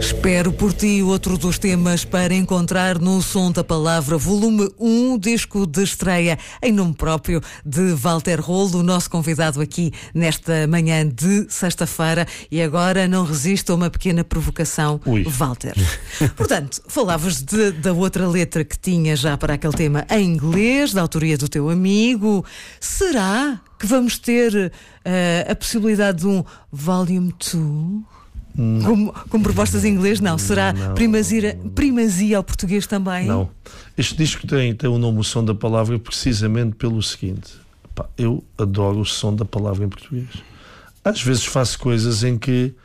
Espero por ti, outro dos temas para encontrar no Som da Palavra, volume 1, disco de estreia em nome próprio de Walter Rolo, o nosso convidado aqui nesta manhã de sexta-feira. E agora não resisto a uma pequena provocação, Walter. Portanto, falavas da outra letra que tinha já para aquele tema em inglês, da autoria do teu amigo. Será que vamos ter a possibilidade de um Volume 2? Com propostas em inglês, não. Será não, primazia ao português também? Não. Este disco tem o nome O Som da Palavra precisamente pelo seguinte: eu adoro o som da palavra em português. Às vezes faço coisas em que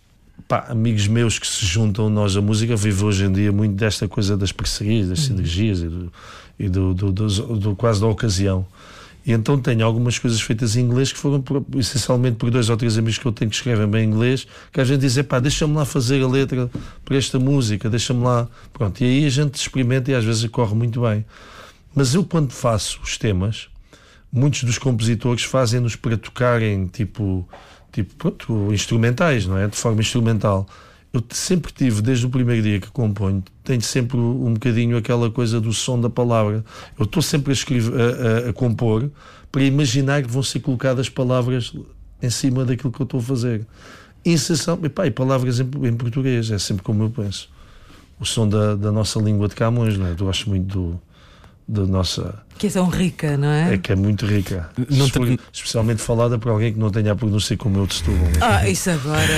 amigos meus que se juntam a nós, a música vive hoje em dia muito desta coisa das parcerias, das sinergias e do quase da ocasião. E então tenho algumas coisas feitas em inglês que foram essencialmente por 2 ou 3 amigos que eu tenho que escrevem bem em inglês, que a gente diz, deixa-me lá fazer a letra para esta música, deixa-me lá. Pronto, e aí a gente experimenta e às vezes corre muito bem. Mas eu, quando faço os temas, muitos dos compositores fazem-nos para tocarem tipo instrumentais, não é? De forma instrumental. Eu sempre tive, desde o primeiro dia que componho, tenho sempre um bocadinho aquela coisa do som da palavra. Eu estou sempre a compor para imaginar que vão ser colocadas palavras em cima daquilo que eu estou a fazer. E palavras em português, é sempre como eu penso. O som da nossa língua de Camões, não é? Eu gosto muito da nossa... Que é tão rica, não é? É que é muito rica. Especialmente falada por alguém que não tenha a pronúncia como eu de Setúbal. Isso agora.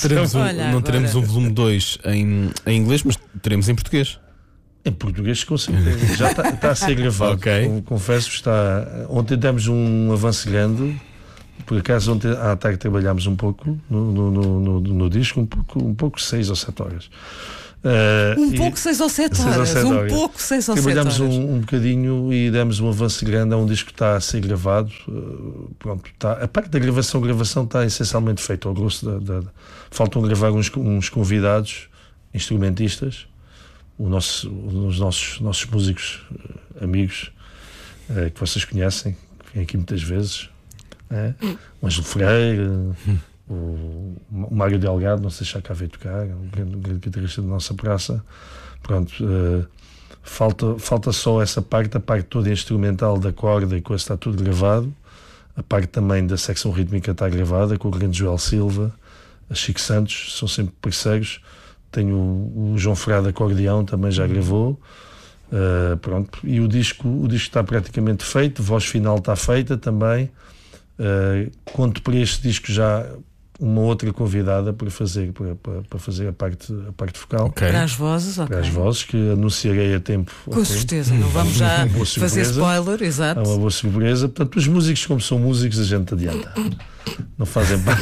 Não teremos um volume 2 em inglês, mas teremos em português. Em português, com certeza. Já está a ser gravado. Okay. Confesso, está. Ontem demos um avanço grande. Por acaso, ontem à tarde trabalhámos um pouco no disco, um pouco 6 ou 7 horas. 6 ou 7 horas. Pouco 6 ou 7 horas. Trabalhámos um bocadinho e demos um avanço grande. É um disco que está a ser gravado. A parte da gravação está essencialmente feita ao grosso faltam gravar uns convidados, instrumentistas, os nossos músicos amigos que vocês conhecem, que vêm aqui muitas vezes. O Ângelo Freire, o Mário Delgado, não sei se já cá veio tocar, um grande guitarrista da nossa praça. Pronto, falta só essa parte, a parte toda instrumental da corda e coisa está tudo gravado. A parte também da secção rítmica está gravada com o grande Joel Silva, a Chico Santos, são sempre parceiros. Tenho o João Ferrado acordeão, também já gravou. Pronto, e o disco está praticamente feito, a voz final está feita também. Conto para este disco já uma outra convidada para fazer a parte vocal. Okay. Para as vozes, para as vozes, que anunciarei a tempo. Com certeza, não vamos já fazer spoiler, exato. É uma boa surpresa. Portanto, os músicos, como são músicos, a gente adianta. Não fazem parte.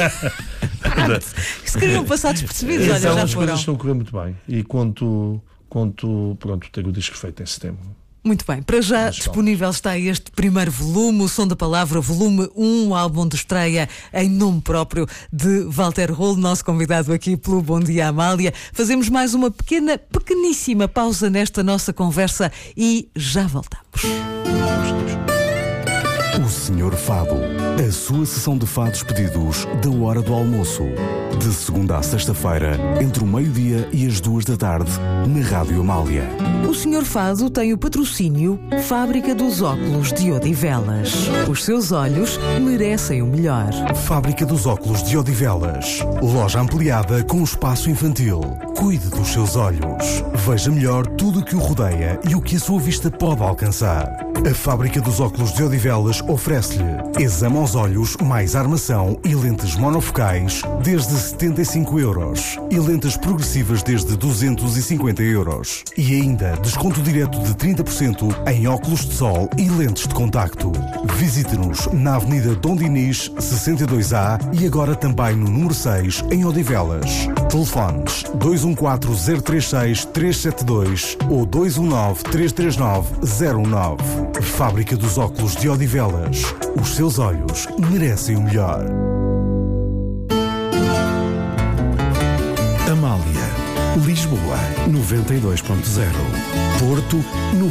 Se queriam passar despercebidos, olha, já as foram. Coisas estão a correr muito bem. E conto ter o disco feito em setembro. Muito bem, para já disponível está este primeiro volume, O Som da Palavra, volume 1, álbum de estreia em nome próprio de Walter Rolo, nosso convidado aqui pelo Bom Dia Amália. Fazemos mais uma pequeníssima pausa nesta nossa conversa e já voltamos. O Senhor Fado, a sua sessão de fados pedidos da hora do almoço. De segunda a sexta-feira, entre o meio-dia e as 2 da tarde, na Rádio Amália. O Senhor Fado tem o patrocínio Fábrica dos Óculos de Odivelas. Os seus olhos merecem o melhor. Fábrica dos Óculos de Odivelas. Loja ampliada com espaço infantil. Cuide dos seus olhos. Veja melhor tudo o que o rodeia e o que a sua vista pode alcançar. A Fábrica dos Óculos de Odivelas oferece-lhe exame aos olhos mais armação e lentes monofocais desde 75 euros e lentes progressivas desde 250 euros. E ainda desconto direto de 30% em óculos de sol e lentes de contacto. Visite-nos na Avenida Dom Dinis, 62A e agora também no número 6 em Odivelas. Telefones 214-036-372 ou 219-339-019. Fábrica dos Óculos de Odivelas. Os seus olhos merecem o melhor. Amália. Lisboa 92.0. Porto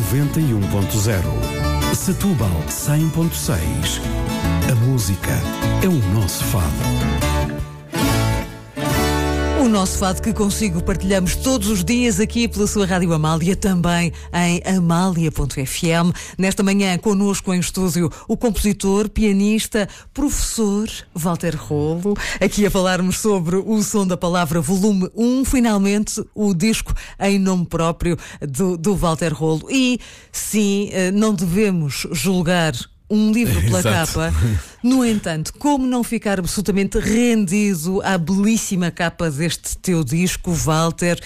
91.0. Setúbal 100.6. A música é o nosso fado. O nosso fado que consigo partilhamos todos os dias aqui pela sua Rádio Amália, também em amália.fm. Nesta manhã, connosco em estúdio, o compositor, pianista, professor Walter Rolo, aqui a falarmos sobre o Som da Palavra, volume 1, finalmente o disco em nome próprio do Walter Rolo. E sim, não devemos julgar um livro pela capa. No entanto, como não ficar absolutamente rendido à belíssima capa deste teu disco, Walter?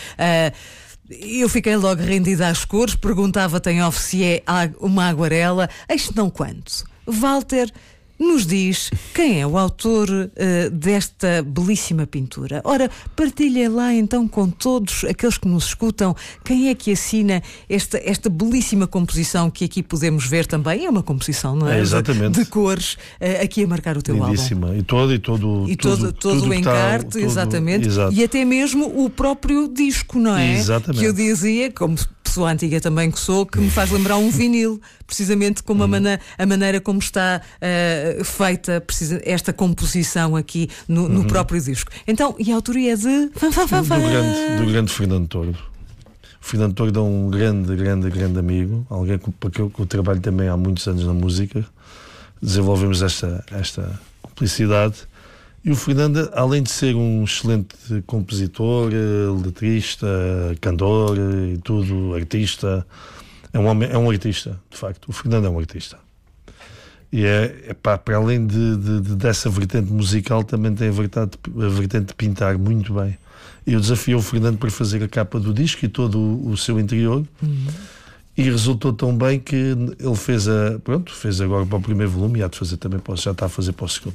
Eu fiquei logo rendida às cores, perguntava-te em off se é uma aguarela. Eis não quanto. Walter nos diz quem é o autor desta belíssima pintura. Ora, partilha lá então com todos aqueles que nos escutam quem é que assina esta belíssima composição que aqui podemos ver também. É uma composição, não é? Exatamente. De cores, aqui a marcar o teu lindíssima. álbum. E todo o encarte, exatamente. Exato. E até mesmo o próprio disco, não é? Exatamente. Que eu dizia, como pessoa antiga também que sou, que me faz lembrar um vinil, precisamente como a maneira como está feita esta composição aqui no próprio disco. Então, e a autoria de... Do grande Fernando Tordo. O Fernando Tordo é um grande amigo, alguém para que eu trabalho também há muitos anos na música. Desenvolvemos esta cumplicidade. E o Fernando, além de ser um excelente compositor, letrista, cantor e tudo, artista, é um artista, de facto. O Fernando é um artista. E para além dessa vertente musical, também tem a vertente de pintar muito bem. E eu desafiei o Fernando para fazer a capa do disco e todo o seu interior. E resultou tão bem que ele fez agora para o primeiro volume e há de fazer também, já está a fazer para o segundo.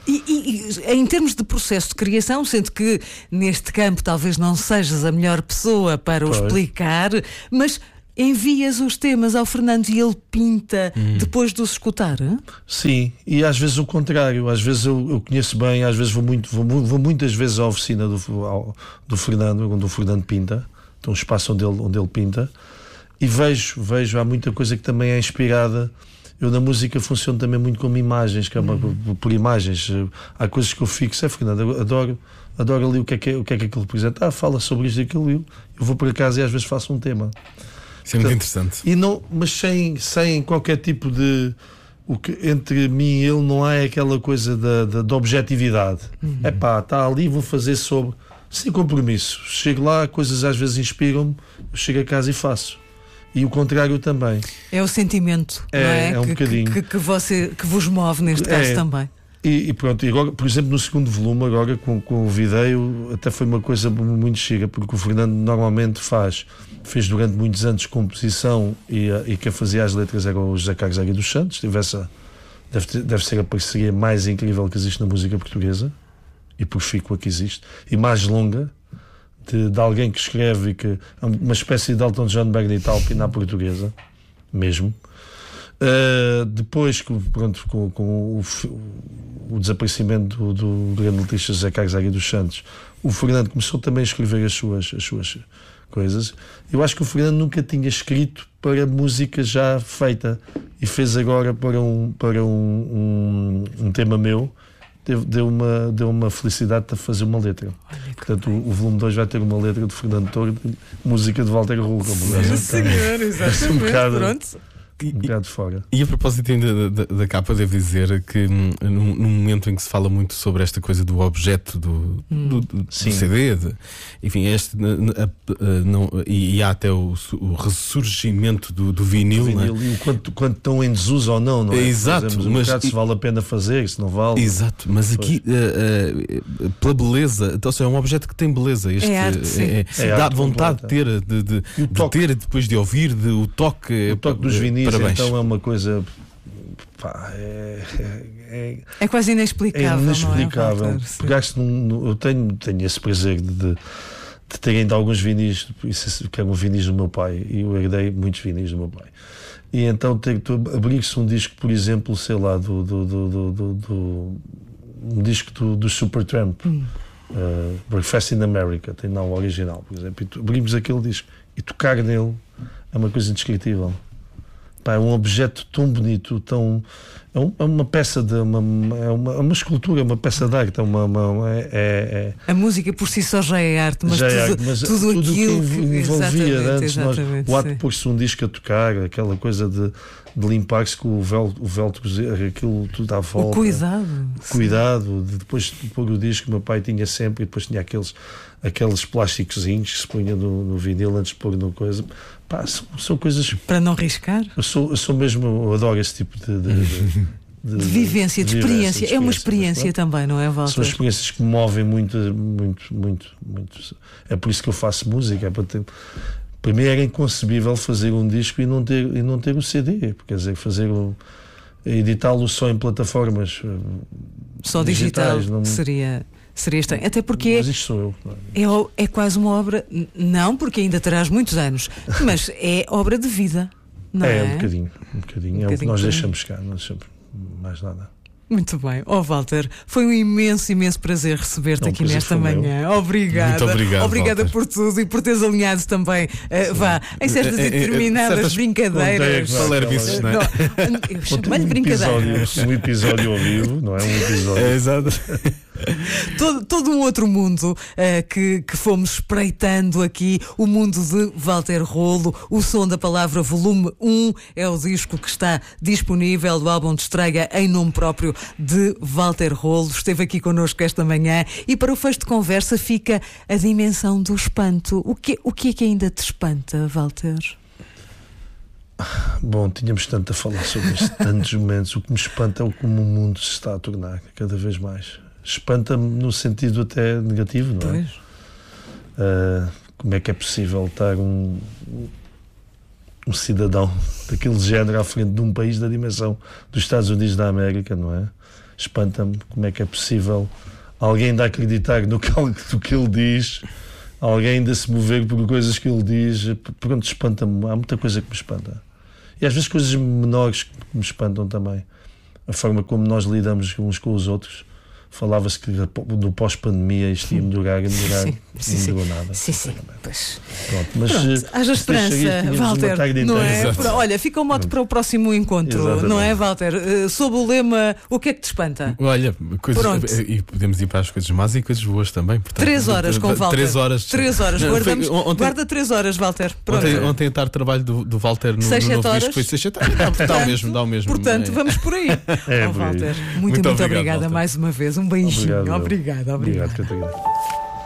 E em termos de processo de criação, sendo que neste campo talvez não sejas a melhor pessoa para o explicar, mas envias os temas ao Fernando e ele pinta depois de os escutar? Hein? Sim, e às vezes o contrário. Às vezes eu conheço bem, às vezes vou muitas vezes à oficina do Fernando, onde o Fernando pinta, então um espaço onde ele pinta, e vejo, há muita coisa que também é inspirada. Eu na música funciono também muito como imagens, por imagens. Há coisas que eu fixo, Fernando, adoro ali o que é que aquilo representa. Fala sobre isto e aquilo. Eu vou para casa e às vezes faço um tema. Isso é muito interessante. Mas sem qualquer tipo de... entre mim e ele não há aquela coisa da objetividade. Está ali, vou fazer sobre... Sem compromisso. Chego lá, coisas às vezes inspiram-me, eu chego a casa e faço. E o contrário também. É o sentimento, não é? É um bocadinho. Que vos move neste caso também. E pronto, e agora, por exemplo, no segundo volume, agora com o vídeo, até foi uma coisa muito chique, porque o Fernando normalmente fez durante muitos anos composição e quem fazia as letras era o José Carlos Aguiar dos Santos. Deve ser a parceria mais incrível que existe na música portuguesa e profícua que existe, e mais longa. De alguém que escreve, que é uma espécie de Elton John, Bernie Taupin na portuguesa mesmo. Depois com o desaparecimento do grande letrista José Carlos Aguiar dos Santos, o Fernando começou também a escrever as suas coisas. Eu acho que o Fernando nunca tinha escrito para música já feita e fez agora para um tema meu. Deu uma felicidade de fazer uma letra. Portanto, o volume 2 vai ter uma letra de Fernando Tordo, música de Walter Rolo. Sim, senhor, exatamente. Um bocado fora. E a propósito ainda da capa, devo dizer que num momento em que se fala muito sobre esta coisa do objeto do CD, enfim, e há até o ressurgimento do vinil, né? E o quanto estão em desuso ou não é? Exato, mas se vale a pena fazer, se não vale. Exato, mas aqui pela beleza, então é um objeto que tem beleza. É arte, dá arte vontade completa. de ter, depois de ouvir, o toque dos vinis. Parabéns. Então é uma coisa é quase inexplicável. É inexplicável. Não é? Eu tenho esse prazer de ter ainda alguns vinis, que eram vinis do meu pai, e eu herdei muitos vinis do meu pai. E então abrir-se um disco, por exemplo, sei lá, um disco do Supertramp, Breakfast in America, tem não o original, por exemplo, e abrimos aquele disco e tocar nele é uma coisa indescritível. É um objeto tão bonito, é uma peça de uma escultura, uma peça de arte. A música por si só já é arte, mas tudo aquilo que envolvia antes. O ato de sim. pôr-se um disco a tocar, aquela coisa de limpar-se com o velcro, aquilo tudo à volta. O cuidado. De depois de pôr o disco, meu pai tinha sempre, e depois tinha aqueles plásticozinhos que se punha no vinil antes de pôr no coisa. Pá, são coisas. Para não riscar? Eu sou mesmo, eu adoro esse tipo de vivência, de experiência. É uma experiência também, não é, Walter? São experiências que me movem muito. É por isso que eu faço música. Para mim era inconcebível fazer um disco e não ter o CD. Quer dizer, editá-lo só em plataformas só digital não... seria estranho. Até porque mas isto sou eu. É quase uma obra, não porque ainda terás muitos anos, mas é obra de vida, não é? Um bocadinho. É o que nós deixamos cá, não deixamos mais nada. Muito bem. Walter, foi um imenso prazer receber-te aqui nesta manhã. Obrigada. Muito obrigado. Obrigada por tudo e por teres alinhado também, em certas determinadas brincadeiras. Palermices, não é? Eu chamo-lhe brincadeiras. Um episódio ao vivo, não é? Um episódio. Exato. Todo um outro mundo que fomos espreitando aqui, o mundo de Walter Rolo. O Som da Palavra volume 1 é o disco que está disponível do álbum de estreia em nome próprio de Walter Rolo. Esteve aqui connosco esta manhã e para o fecho de conversa fica a dimensão do espanto. O que é que ainda te espanta, Walter? Bom, tínhamos tanto a falar sobre isto, tantos momentos. O que me espanta é como o mundo se está a tornar cada vez mais. Espanta-me no sentido até negativo, não é? Como é que é possível estar um cidadão daquele género à frente de um país da dimensão dos Estados Unidos da América, não é? Espanta-me como é que é possível alguém ainda acreditar no que ele diz, alguém ainda se mover por coisas que ele diz. Pronto, espanta-me. Há muita coisa que me espanta. E às vezes coisas menores que me espantam também. A forma como nós lidamos uns com os outros. Falava-se que no pós-pandemia isto ia melhorar e não melhorou nada. Sim. Pois. Pronto, mas haja esperança, Walter, não é? Olha, fica o mote para o próximo encontro. Exatamente. Não é, Walter? Sob o lema, o que é que te espanta? Olha, e podemos ir para as coisas más e coisas boas também. Portanto, 3 horas com Walter. 3 horas. 3 horas. Guarda 3 horas, Walter. Ontem a tarde trabalho do Walter no novo disco foi 6 horas. Dá o mesmo. Portanto, vamos por aí. Walter, muito obrigada mais uma vez. Um beijinho. Obrigada. Obrigado, Catarina.